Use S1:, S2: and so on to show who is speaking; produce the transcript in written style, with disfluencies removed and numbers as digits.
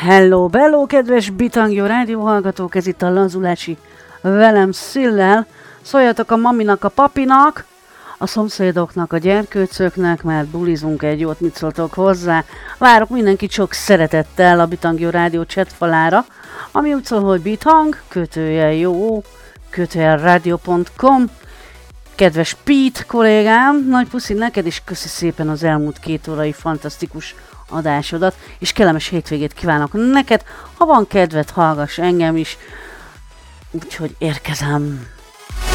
S1: Hello, bello, kedves Bitangjó rádióhallgatók, ez itt a Lazulási velem Szillel. Szóljatok a maminak, a papinak, a szomszédoknak, a gyerkőcöknek, mert bulizunk egy jót, mit szóltok hozzá. Várok mindenkit sok szeretettel a Bitangjó rádió chatfalára, ami úgy szól, hogy bitang, _jó, _rádió.com. Kedves Pete kollégám, nagy puszi neked, és köszi szépen az elmúlt 2 órai fantasztikus adásodat, és kellemes hétvégét kívánok neked, ha van kedved, hallgass engem is, úgyhogy érkezem.